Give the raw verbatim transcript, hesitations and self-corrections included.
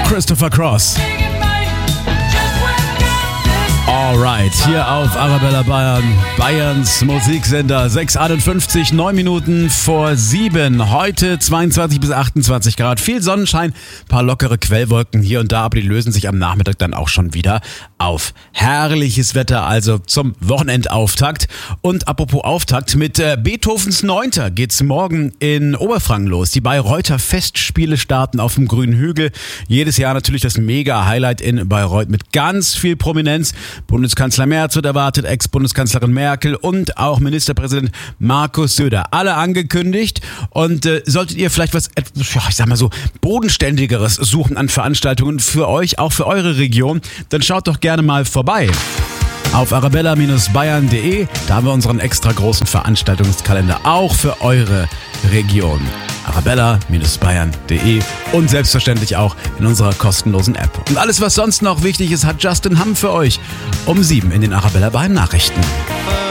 Christopher Cross. Alright, hier auf Arabella Bayern, Bayerns Musiksender. sechs Uhr einundfünfzig, neun Minuten vor sieben. Heute zweiundzwanzig bis achtundzwanzig Grad, viel Sonnenschein, paar lockere Quellwolken hier und da, aber die lösen sich am Nachmittag dann auch schon wieder auf. Herrliches Wetter also zum Wochenendauftakt. Und apropos Auftakt, mit äh, Beethovens Neunter geht's morgen in Oberfranken los. Die Bayreuther Festspiele starten auf dem Grünen Hügel. Jedes Jahr natürlich das Mega-Highlight in Bayreuth mit ganz viel Prominenz. Bundeskanzler Merz wird erwartet, Ex-Bundeskanzlerin Merkel und auch Ministerpräsident Markus Söder. Alle angekündigt. Und äh, solltet ihr vielleicht was, ja, ich sag mal so, Bodenständigeres suchen an Veranstaltungen für euch, auch für eure Region, dann schaut doch gerne mal vorbei. Auf arabella Bindestrich bayern Punkt de, da haben wir unseren extra großen Veranstaltungskalender auch für eure Region. arabella Bindestrich bayern Punkt de und selbstverständlich auch in unserer kostenlosen App. Und alles, was sonst noch wichtig ist, hat Justin Hamm für euch um sieben in den Arabella Bayern Nachrichten.